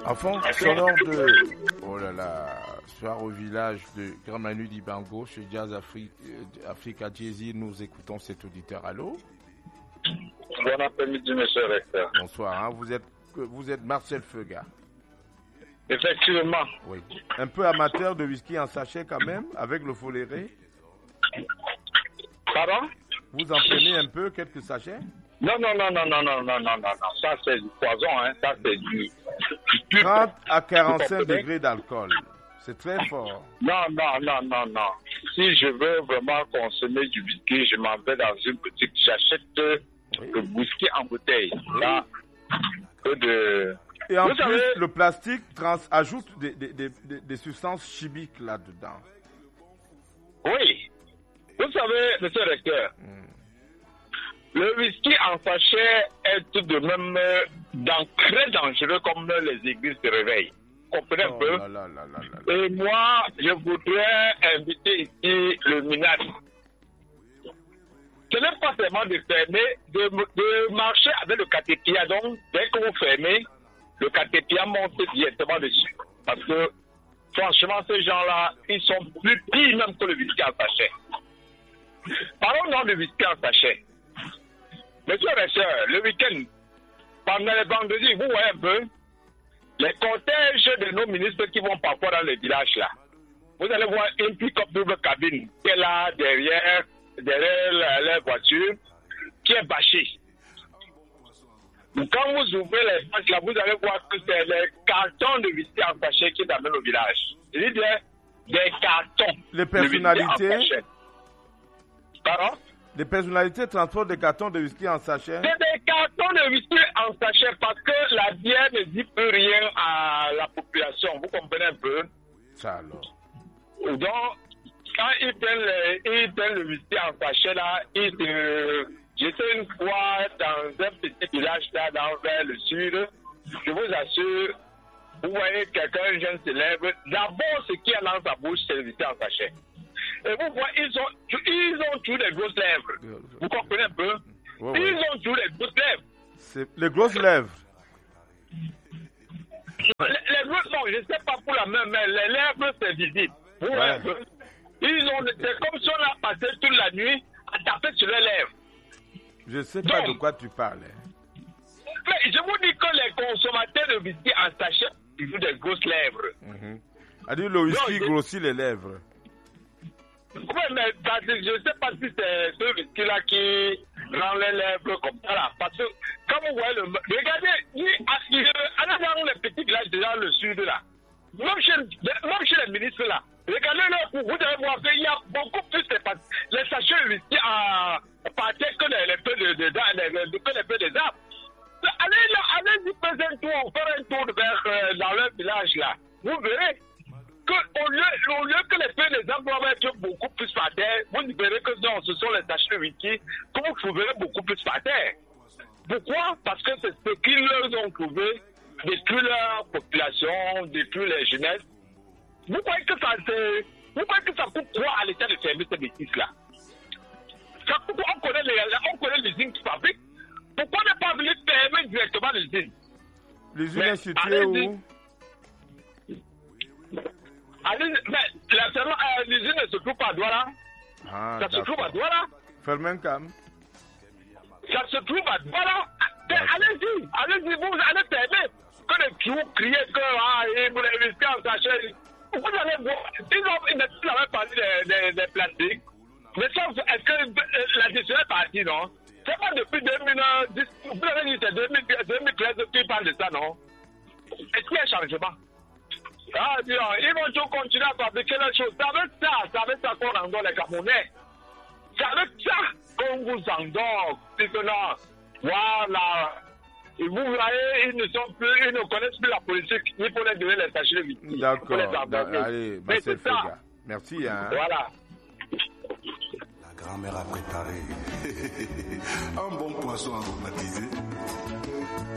En fond sonore de... Oh là là, soir au village de Grand Manu d'Ibango, chez Jazz Africa Jazzy, nous écoutons cet auditeur. Allô? Bon après-midi, monsieur le recteur. Bonsoir, hein? Vous êtes Marcel Feuga. Effectivement. Oui. Un peu amateur de whisky en sachet quand même, avec le foléré? Pardon? Vous en prenez un peu, quelques sachets? Non. Ça, c'est du poison, hein. Ça, c'est du 30 à 45 degrés d'alcool. C'est très fort. Non. Si je veux vraiment consommer du whisky, je m'en vais dans une boutique, j'achète le whisky en bouteille. Là, Et en plus, le plastique ajoute des substances chimiques là-dedans. Oui. Vous savez, monsieur le recteur, le whisky en sachet est tout de même très dangereux comme les églises se réveillent. Comprenez un peu? Et moi, je voudrais inviter ici le MINAD. Ce n'est pas seulement de fermer, de marcher avec le catépia. Donc, dès que vous fermez, le catépia monte directement dessus. Parce que, franchement, ces gens-là, ils sont plus pires même que le whisky en sachet. Parlons donc de whisky en sachet. Monsieur et sœurs, le week-end, pendant les vendredis, vous voyez un peu, les cortèges de nos ministres qui vont parfois dans les villages là, vous allez voir une pick-up double cabine qui est là derrière la voiture, qui est bâchée. Quand vous ouvrez les bâches là, vous allez voir que c'est les cartons de whisky en sachet qui amènent au village. Il dit des cartons. Les personnalités. Pardon? Les personnalités transportent des cartons de whisky en sachet. C'est des cartons de whisky en sachet parce que la bière ne dit plus rien à la population. Vous comprenez un peu? Ça alors. Donc, quand ils prennent le whisky en sachet là, j'étais une fois dans un petit village là, vers le sud. Je vous assure, vous voyez quelqu'un, un jeune se lève. D'abord, ce qui est dans sa bouche, c'est le whisky en sachet. Et vous voyez, ils ont tous des grosses lèvres. Vous comprenez un peu? Ils ont tous les grosses lèvres. Les grosses lèvres. Les grosses, non, je ne sais pas pour la même, mais les lèvres, c'est visible. Vous voyez un peu? C'est comme si on a passé toute la nuit à taper sur les lèvres. Je ne sais pas de quoi tu parles. Mais je vous dis que les consommateurs de whisky en sachet, ils ont des grosses lèvres. C'est-à-dire le whisky grossit les lèvres. Oui, mais je ne sais pas si c'est ce whisky-là qui rend les lèvres comme ça là. Parce que quand vous voyez regardez, allez dans les petits villages dans le sud là. Même chez les ministres là. Regardez là, vous allez voir qu'il y a beaucoup plus les sachets de whisky par terre que les feux des arbres. Allez-y faire un tour, dans leur village là. Vous verrez qu'au lieu que les feux des arbres doivent être beaucoup plus par terre, vous verrez que non, ce sont les sachets de whisky que vous trouverez beaucoup plus par terre. Pourquoi? Parce que c'est ce qu'ils leur ont trouvé, détruire leur population, détruire les jeunesses. Vous croyez que ça coûte quoi à l'État de fermer ces bêtises-là? On connaît l'usine qui fabrique. Pourquoi ne pas venir fermer directement l'usine? L'usine est située où? L'usine ne se trouve pas à Douala. Ça se trouve à Douala. Fermencam. Ça se trouve à Douala. Allez-y, vous allez fermer. Que les trous crient que vous les risquez en sachet. Vous allez voir, ils ne plus parlé des plastiques. Mais ça, est-ce que la décision est partie, non? C'est pas depuis 2010, vous avez dit c'est 2013 qu'ils parlent de ça, non? Est-ce qu'il y a un changement? Ils vont toujours continuer à fabriquer les choses. C'est avec ça qu'on endort les Camerounais. C'est avec ça qu'on vous endort. Voilà. Et vous voyez, ils ne connaissent plus la politique. Il faut les donner les sachets de whisky. D'accord. Allez, c'est ça. Merci. Hein. Voilà. La grand-mère a préparé un bon poisson aromatisé.